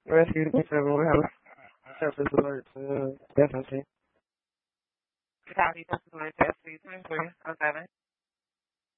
Rescue several we have service alert to definitely. Copy, possible test 323 07.